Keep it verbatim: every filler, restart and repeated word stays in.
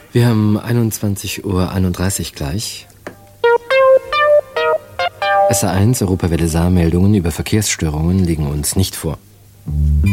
Wir haben einundzwanzig Uhr einunddreißig gleich. S A eins, Europawelle Saar, Meldungen über Verkehrsstörungen liegen uns nicht vor.